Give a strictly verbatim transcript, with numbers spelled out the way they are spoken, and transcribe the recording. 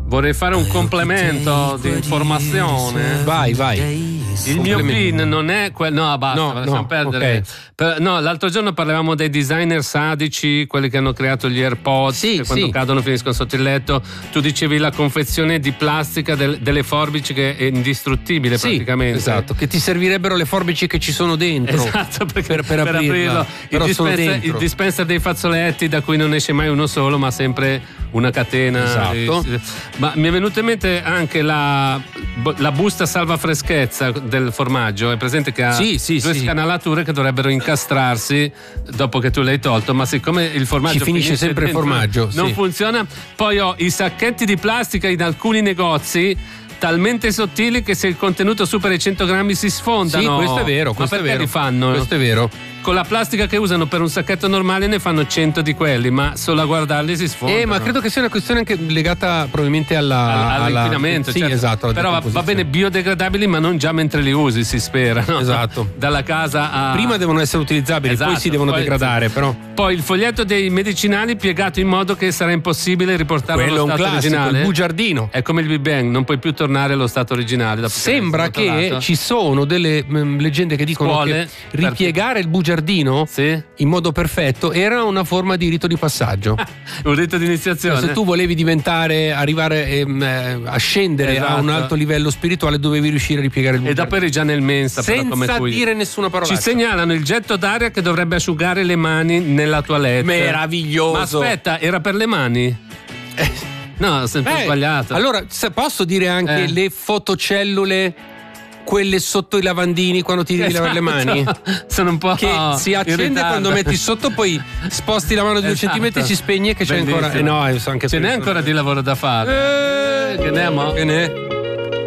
Vorrei fare un complemento di informazione. Vai, vai. Il mio pin non è quello. No, basta, no, lasciamo no, perdere. okay. Per, no, l'altro giorno parlavamo dei designer sadici, quelli che hanno creato gli AirPods, sì, che quando sì. cadono finiscono sotto il letto. Tu dicevi la confezione di plastica del, delle forbici che è indistruttibile, sì, praticamente. Esatto, che ti servirebbero le forbici che ci sono dentro. Esatto, perché per, per, per aprirla. aprirlo. Però il, sono dispenser, dentro. il dispenser dei fazzoletti da cui non esce mai uno solo, ma sempre una catena. Esatto. Di, ma mi è venuta in mente anche la, la busta salva freschezza del formaggio. È presente che ha sì, sì, due sì. scanalature che dovrebbero incastrarsi dopo che tu l'hai tolto, ma siccome il formaggio ci finisce, finisce sempre il formaggio, non sì. funziona. Poi ho i sacchetti di plastica in alcuni negozi talmente sottili che se il contenuto supera i cento grammi si sfondano. Sì, questo è vero, questo ma perché è vero. li fanno? Questo è vero. Con la plastica che usano per un sacchetto normale ne fanno cento di quelli, ma solo a guardarli si sfondano. Eh, ma credo che sia una questione anche legata probabilmente alla, All, all'inquinamento. alla, sì, certo. esatto. alla Però va, va bene biodegradabili, ma non già mentre li usi, si spera. No? Esatto. Dalla casa a. Prima devono essere utilizzabili, esatto, poi si devono poi, degradare, però. Poi il foglietto dei medicinali piegato in modo che sarà impossibile riportarlo Quello allo è un stato classico, originale. il bugiardino. È come il Big Bang, non puoi più tornare allo stato originale. Sembra che ci sono delle mh, leggende che dicono Scuole, che ripiegare il bugiardino sì. in modo perfetto era una forma di rito di passaggio. Un rito di iniziazione. Se tu volevi diventare, arrivare ehm, a scendere esatto. a un alto livello spirituale, dovevi riuscire a ripiegare il bugiardino. E dopo eri già nel mensa. Senza però come cui... dire nessuna parola. Ci segnalano il getto d'aria che dovrebbe asciugare le mani nella toilette. Meraviglioso. Ma aspetta, era per le mani? Eh. No, ho sempre Beh, sbagliato. Allora, posso dire anche eh. le fotocellule, quelle sotto i lavandini quando ti devi esatto. lavare le mani? Sono un po' che si accende quando metti sotto, poi sposti la mano di due esatto. centimetri, si spegne che c'è Bellissimo. ancora. Eh no, anche ce n'è ancora di lavoro da fare. Eh, che ne amo? Che ne?